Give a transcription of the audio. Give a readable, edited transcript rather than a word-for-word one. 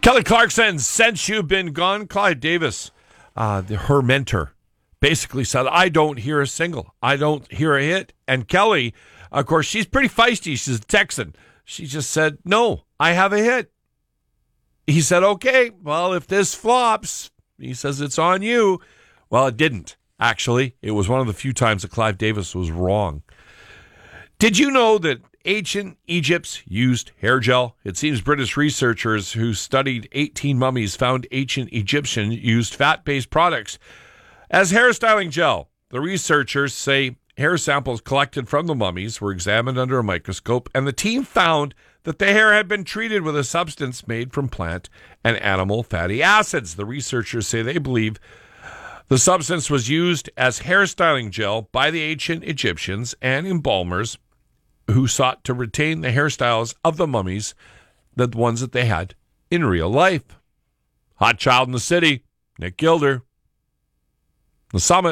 Kelly Clarkson, since you've been gone, Clive Davis, her mentor, basically said, I don't hear a single. I don't hear a hit. And Kelly, of course, she's pretty feisty. She's a Texan. She just said, no, I have a hit. He said, okay, well, if this flops, he says it's on you. Well, it didn't, actually. It was one of the few times that Clive Davis was wrong. Did you know that ancient Egypt used hair gel? It seems British researchers who studied 18 mummies found ancient Egyptians used fat-based products as hairstyling gel. The researchers say hair samples collected from the mummies were examined under a microscope, and the team found that the hair had been treated with a substance made from plant and animal fatty acids. The researchers say they believe the substance was used as hairstyling gel by the ancient Egyptians and embalmers who sought to retain the hairstyles of the mummies, the ones that they had in real life. Hot child in the city, Nick Gilder. The Summit.